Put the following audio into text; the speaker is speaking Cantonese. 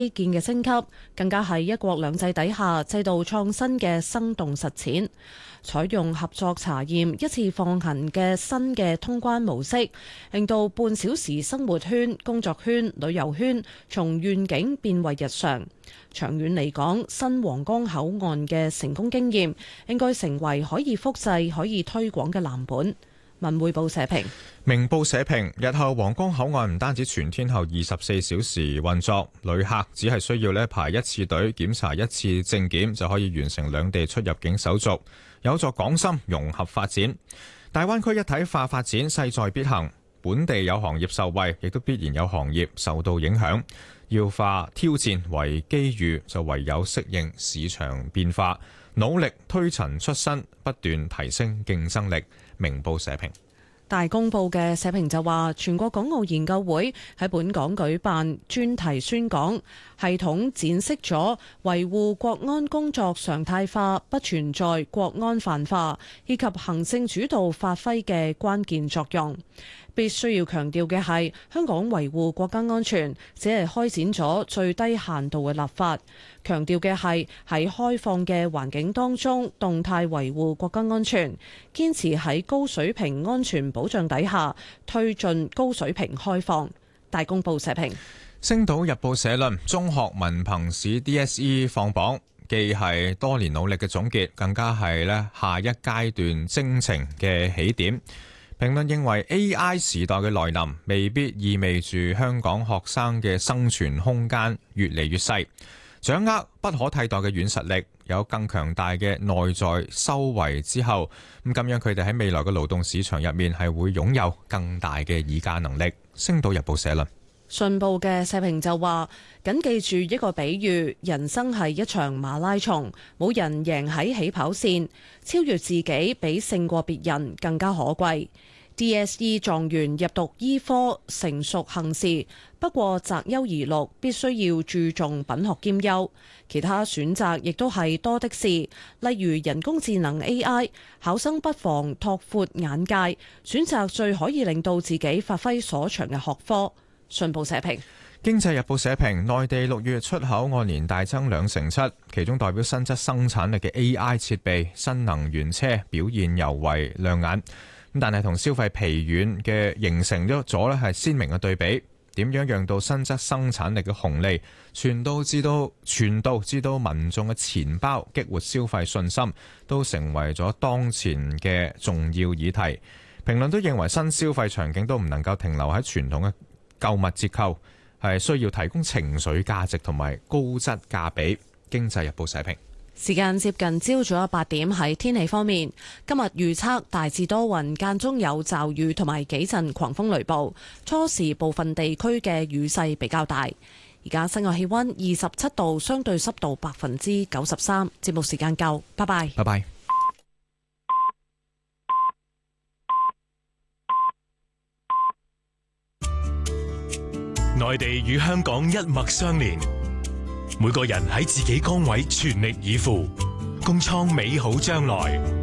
基建嘅升級，更加係一國兩制底下制度創新嘅生動實踐。採用合作查驗一次放行嘅新嘅通關模式，令到半小時生活圈、工作圈、旅遊圈從願景變為日常。長遠嚟講，新皇崗口岸嘅成功經驗應該成為可以複製、可以推廣嘅藍本。文匯報社評。 明報社評，日後皇崗口岸唔單止全天候24小時運作，旅客只係需要排一次隊、檢查一次證件就可以完成兩地出入境手續，有助港深融合發展。大灣區一體化發展勢在必行，本地有行業受惠，亦都必然有行業受到影響。要化挑戰為機遇，就唯有適應市場變化，努力推陳出新，不斷提升競爭力。明報社評。 大公報嘅社評就話，全國港澳研究會喺本港舉辦專題宣講，系統展示咗維護國安工作常態化、不存在國安泛化以及行政主導發揮嘅關鍵作用。必須要強調嘅係，香港維護國家安全只係開展咗最低限度嘅立法，強調嘅係喺開放嘅環境當中動態維護國家安全，堅持喺高水平安全保障底下推進高水平開放。大公報社評。 星島日報社論，中學文憑試 DSE 放榜，既係多年努力嘅總結，更加係下一階段征程嘅起點。評論認為 AI 時代嘅來臨未必意味住香港學生嘅生存空間越嚟越細，掌握不可替代嘅軟實力，有更強大嘅內在修為之後，咁樣佢哋喺未來嘅勞動市場入面係會擁有更大嘅議價能力。星島日報社論。 信報嘅社評就話，緊記住一個比喻，人生係一場馬拉松，冇人贏喺起跑線，超越自己比勝過別人更加可貴。DSE 狀元入讀醫科，成熟行事，不過擇優而錄，必須要注重品學兼優。其他選擇亦都係多的是，例如人工智能 AI， 考生不妨拓闊眼界，選擇最可以令到自己發揮所長嘅學科。信報社評。 經濟日報社評，內地6月出口按年大增2.7%，其中代表新質生產力嘅 AI 設備、新能源車表現尤為亮眼。但係同消費疲軟嘅形成咗係鮮明嘅對比。點樣讓到新質生產力嘅紅利傳導至到民眾嘅錢包，激活消費信心，都成為咗當前嘅重要議題。評論都認為新消費場景都唔能夠停留喺傳統嘅購物折扣，係需要提供情緒價值同埋高質價比。經濟日報社評。 時間接近朝早8點，喺天氣方面，今日預測大致多雲，間中有驟雨同埋幾陣狂風雷暴，初時部分地區嘅雨勢比較大。而家室外氣溫27度，相對濕度93%。節目時間夠，拜拜。 拜拜。 內地與香港一脈相連，每個人喺自己崗位全力以赴，共創美好將來。